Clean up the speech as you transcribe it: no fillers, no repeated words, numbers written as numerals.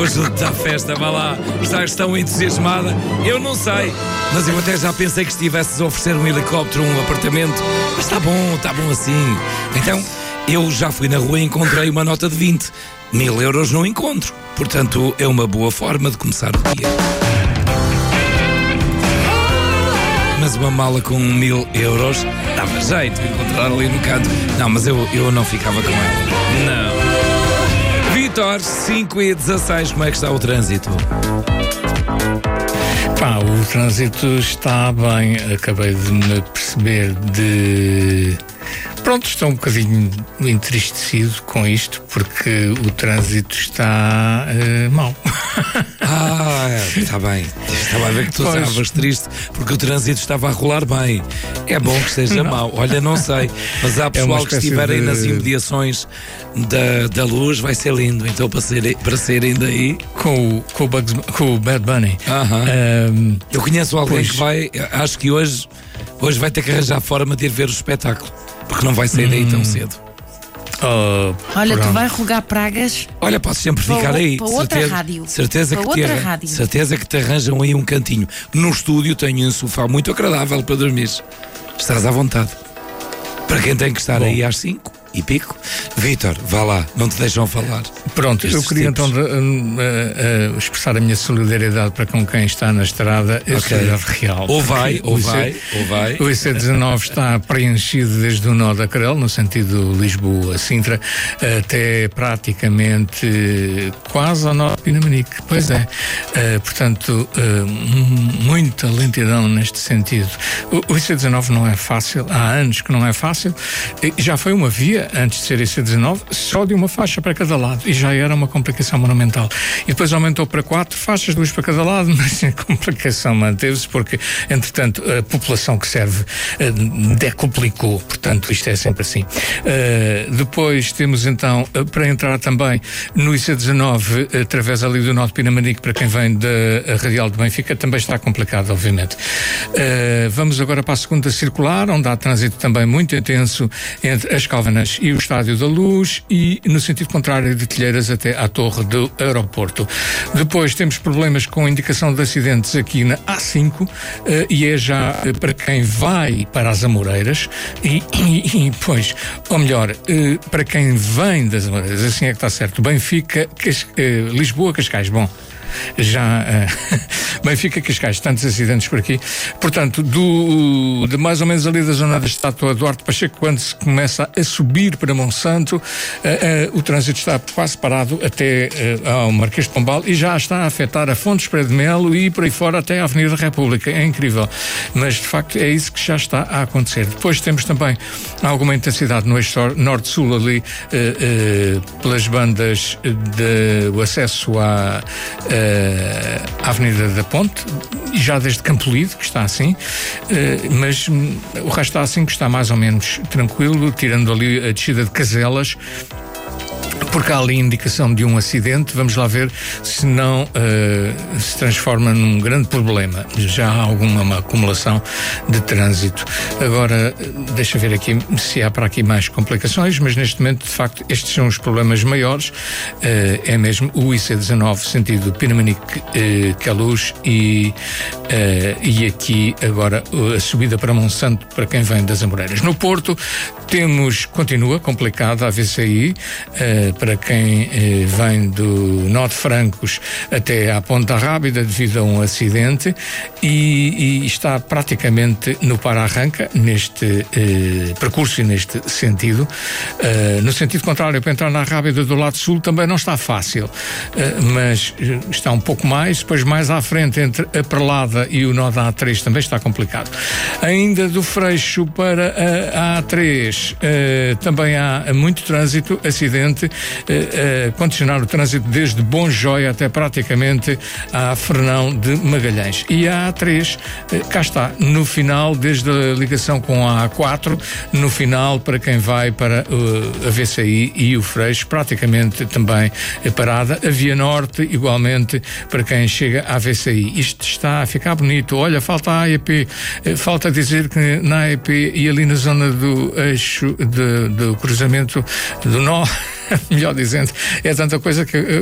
Eu ajudo-te à festa, vá lá. Estás tão entusiasmada? Eu não sei. Mas eu até já pensei que estivesses a oferecer um helicóptero, um apartamento. Mas está bom assim. Então, eu já fui na rua e encontrei uma nota de 20. 1000 euros não encontro. Portanto, é uma boa forma de começar o dia. Mas uma mala com 1000 euros dava jeito de encontrar ali no canto. Não, mas eu não ficava com ela. Não. Vítor, 5h16, como é que está o trânsito? O trânsito está bem. Acabei de me perceber Pronto, estou um bocadinho entristecido com isto, porque o trânsito está mau. Está bem. Estava a ver que tu estavas triste, porque o trânsito estava a rolar bem. É bom que esteja mau. Olha, não sei, mas há pessoal que estiver aí nas imediações da luz, vai ser lindo. Então, para saírem daí... Com o Bad Bunny. Eu conheço alguém que vai... Acho que hoje vai ter que arranjar forma de ir ver o espetáculo, porque não vai sair daí tão cedo. Olha, tu vais rogar pragas. Olha, posso sempre ficar aí. Para outra rádio. Certeza que te arranjam aí um cantinho. No estúdio tenho um sofá muito agradável para dormir. Estás à vontade. Para quem tem que estar aí às 5 e pico. Vítor, vá lá, não te deixam falar. Pronto, eu queria então expressar a minha solidariedade para com quem está na estrada. Real. Ou vai. O IC19 está preenchido desde o nó da Carel, no sentido Lisboa-Sintra, até praticamente quase ao nó de Pinamanique. Pois é. Portanto, muita lentidão neste sentido. O IC19 não é fácil, há anos que não é fácil. Já foi uma via, antes de ser IC19, só de uma faixa para cada lado, e já era uma complicação monumental. E depois aumentou para 4 faixas, 2 para cada lado, mas a complicação manteve-se porque, entretanto, a população que serve decuplicou. Portanto, isto é sempre assim. Depois temos então, para entrar também no IC19, através ali do nó de Pinamanique, para quem vem da Radial de Benfica, também está complicado, obviamente. Vamos agora para a segunda circular, onde há trânsito também muito intenso entre as Calvanas e o Estádio da Luz, e no sentido contrário de Telheiras até à Torre do Aeroporto. Depois temos problemas com indicação de acidentes aqui na A5, e é já para quem vai para as Amoreiras e pois, ou melhor, para quem vem das Amoreiras, assim é que está certo. Benfica, Lisboa, Cascais. Bom, já Benfica, Cascais, tantos acidentes por aqui. Portanto, de mais ou menos ali da zona da estátua Duarte Pacheco, quando se começa a subir para Monsanto, o trânsito está quase parado até ao Marquês de Pombal, e já está a afetar a Fontes Pereira de Melo e por aí fora até à Avenida da República. É incrível, mas de facto é isso que já está a acontecer. Depois temos também alguma intensidade no eixo norte-sul ali, pelas bandas do acesso à Avenida da Ponte, já desde Campolide, que está assim, mas o resto está assim, que está mais ou menos tranquilo, tirando ali a descida de Caselas, porque há ali indicação de um acidente. Vamos lá ver se não se transforma num grande problema. Já há alguma acumulação de trânsito. Agora, deixa ver aqui se há para aqui mais complicações, mas neste momento, de facto, estes são os problemas maiores. É mesmo o IC19, sentido Pinamanique, Queluz, e aqui agora a subida para Monsanto, para quem vem das Amoreiras. No Porto, continua complicada a VCI, para quem vem do nó de Francos até à Ponta Rábida devido a um acidente, e está praticamente no para-arranca neste percurso e neste sentido. No sentido contrário, para entrar na Rábida do lado sul também não está fácil, mas está um pouco mais. Depois mais à frente, entre a Perlada e o nó da A3, também está complicado. Ainda do Freixo para a A3 também há muito trânsito, acidente, condicionar o trânsito desde Bom Joia até praticamente à Fernão de Magalhães. E a A3, cá está, no final, desde a ligação com a A4, no final, para quem vai para a VCI e o Freixo, praticamente também parada. A Via Norte, igualmente, para quem chega à VCI. Isto está a ficar bonito. Olha, falta a AEP, falta dizer que na AEP e ali na zona do eixo do cruzamento do nó, melhor dizendo, é tanta coisa que